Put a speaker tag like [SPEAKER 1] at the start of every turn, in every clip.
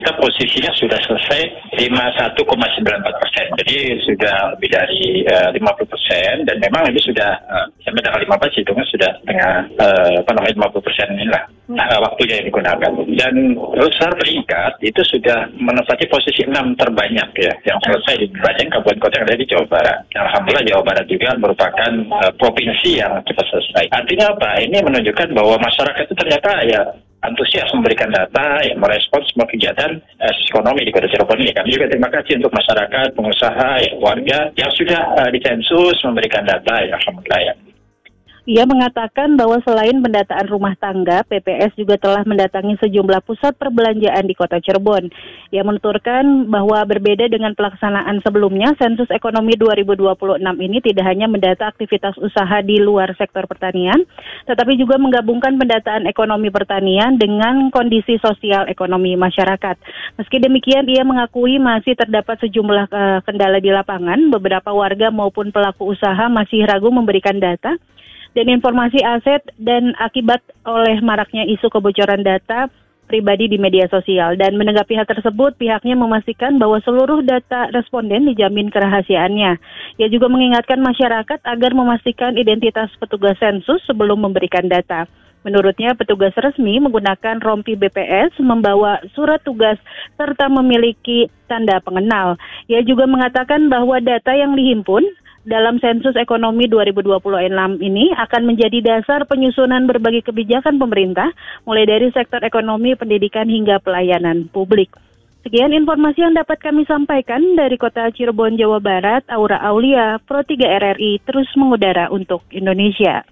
[SPEAKER 1] Kita posisinya sudah selesai 51,94%. Jadi sudah lebih dari 50%, dan memang ini sudah sampai tanggal 15 hitungnya sudah setengah 50% inilah waktunya yang digunakan. Dan secara peringkat itu sudah menempati posisi 6 terbanyak ya yang selesai dibanding kabupaten kota yang ada di Jawa Barat. Alhamdulillah Jawa Barat juga merupakan provinsi yang cepat selesai. Artinya apa? Ini menunjukkan bahwa masyarakat itu ternyata ya antusias memberikan data, yang merespons semua kegiatan ekonomi di Kota Cirebon ini. Kami juga terima kasih untuk masyarakat, pengusaha, warga yang sudah disensus memberikan data, ya alhamdulillah ya.
[SPEAKER 2] Ia mengatakan bahwa selain pendataan rumah tangga, PPS juga telah mendatangi sejumlah pusat perbelanjaan di Kota Cirebon. Ia menuturkan bahwa berbeda dengan pelaksanaan sebelumnya, sensus ekonomi 2026 ini tidak hanya mendata aktivitas usaha di luar sektor pertanian, tetapi juga menggabungkan pendataan ekonomi pertanian dengan kondisi sosial ekonomi masyarakat. Meski demikian, ia mengakui masih terdapat sejumlah kendala di lapangan. Beberapa warga maupun pelaku usaha masih ragu memberikan data dan informasi aset dan akibat oleh maraknya isu kebocoran data pribadi di media sosial. Dan menanggapi hal tersebut, pihaknya memastikan bahwa seluruh data responden dijamin kerahasiaannya. Ia juga mengingatkan masyarakat agar memastikan identitas petugas sensus sebelum memberikan data. Menurutnya, petugas resmi menggunakan rompi BPS, membawa surat tugas, serta memiliki tanda pengenal. Ia juga mengatakan bahwa data yang dihimpun dalam sensus ekonomi 2026 ini akan menjadi dasar penyusunan berbagai kebijakan pemerintah, mulai dari sektor ekonomi, pendidikan, hingga pelayanan publik. Sekian informasi yang dapat kami sampaikan dari Kota Cirebon, Jawa Barat. Aura Aulia, Pro 3 RRI, terus mengudara untuk Indonesia.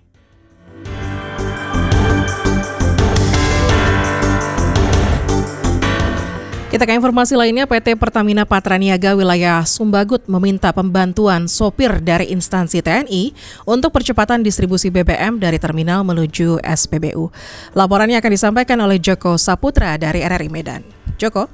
[SPEAKER 3] Kita ke informasi lainnya, PT Pertamina Patraniaga Wilayah Sumbagut meminta pembantuan sopir dari instansi TNI untuk percepatan distribusi BBM dari terminal menuju SPBU. Laporannya akan disampaikan oleh Joko Saputra dari RRI Medan. Joko?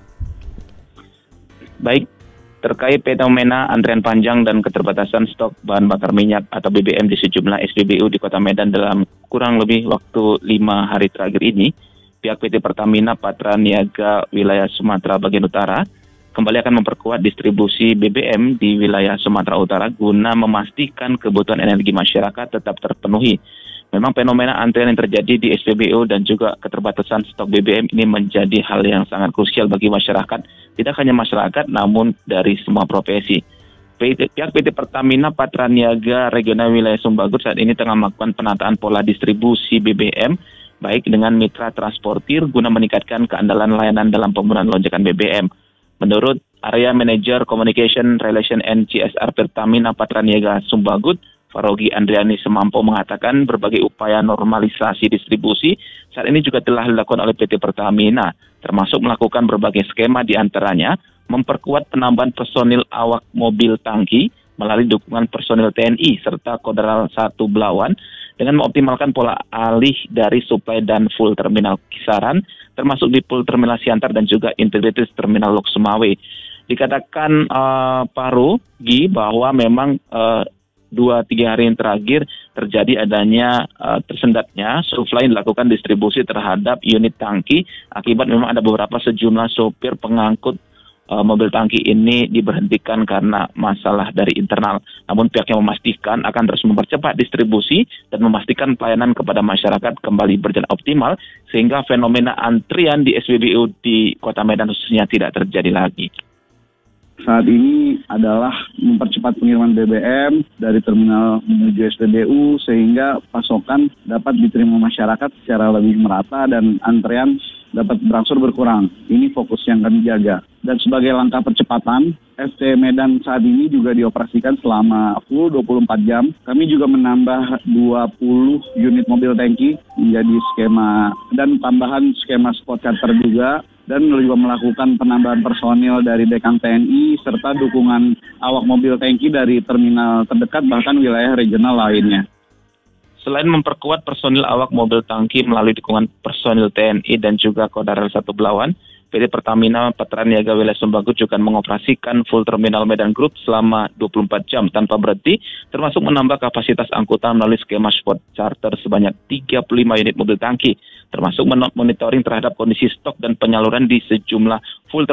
[SPEAKER 4] Baik, terkait fenomena antrian panjang dan keterbatasan stok bahan bakar minyak atau BBM di sejumlah SPBU di Kota Medan dalam kurang lebih waktu 5 hari terakhir ini, pihak PT Pertamina Patraniaga Wilayah Sumatera Bagian Utara kembali akan memperkuat distribusi BBM di wilayah Sumatera Utara guna memastikan kebutuhan energi masyarakat tetap terpenuhi. Memang fenomena antrian yang terjadi di SPBU dan juga keterbatasan stok BBM ini menjadi hal yang sangat krusial bagi masyarakat, tidak hanya masyarakat namun dari semua profesi. Pihak PT Pertamina Patraniaga Regional Wilayah Sumbagut saat ini tengah melakukan penataan pola distribusi BBM baik dengan mitra transportir guna meningkatkan keandalan layanan dalam pembunuhan lonjakan BBM. Menurut Area Manager Communication Relation and CSR Pertamina Patraniaga Sumbagut, Farogi Andriani Semampo mengatakan berbagai upaya normalisasi distribusi saat ini juga telah dilakukan oleh PT Pertamina, termasuk melakukan berbagai skema diantaranya memperkuat penambahan personil awak mobil tangki melalui dukungan personil TNI serta Kodaral 1 Belawan dengan mengoptimalkan pola alih dari suplai dan full terminal Kisaran, termasuk di full terminal Siantar dan juga integrated terminal Lok Sumawe. Dikatakan Pak Rugi bahwa memang 2-3 hari yang terakhir terjadi adanya tersendatnya supply dilakukan distribusi terhadap unit tangki akibat memang ada beberapa sejumlah sopir pengangkut mobil tangki ini diberhentikan karena masalah dari internal. Namun pihaknya memastikan akan terus mempercepat distribusi dan memastikan pelayanan kepada masyarakat kembali berjalan optimal sehingga fenomena antrian di SPBU di Kota Medan khususnya tidak terjadi lagi.
[SPEAKER 5] Saat ini adalah mempercepat pengiriman BBM dari terminal menuju SPBU sehingga pasokan dapat diterima masyarakat secara lebih merata dan antrean dapat berangsur berkurang. Ini fokus yang kami jaga. Dan sebagai langkah percepatan, FT Medan saat ini juga dioperasikan selama full 24 jam. Kami juga menambah 20 unit mobil tangki menjadi skema dan tambahan skema spot charter juga. Dan juga melakukan penambahan personil dari Dekan TNI serta dukungan awak mobil tangki dari terminal terdekat bahkan wilayah regional lainnya.
[SPEAKER 4] Selain memperkuat personil awak mobil tangki melalui dukungan personil TNI dan juga Kodaral 1 Belawan, PT Pertamina Patraniaga Wilayah Sumbagut juga mengoperasikan full terminal Medan Group selama 24 jam tanpa berhenti, termasuk menambah kapasitas angkutan melalui skema spot charter sebanyak 35 unit mobil tangki, termasuk monitoring terhadap kondisi stok dan penyaluran di sejumlah full